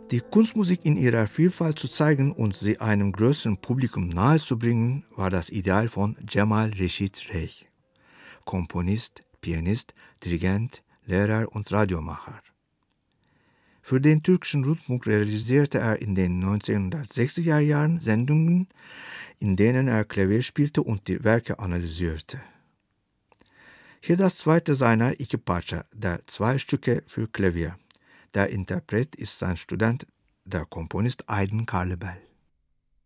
Die Kunstmusik in ihrer Vielfalt zu zeigen und sie einem größeren Publikum nahezubringen, war das Ideal von Cemal Reşit Rey. Komponist, Pianist, Dirigent, Lehrer und Radiomacher. Für den türkischen Rundfunk realisierte er in den 1960er Jahren Sendungen, in denen er Klavier spielte und die Werke analysierte. Hier das zweite seiner iki parça, der 2 Stücke für Klavier. Der Interpret ist sein Student, der Komponist Aydın Karlıbel.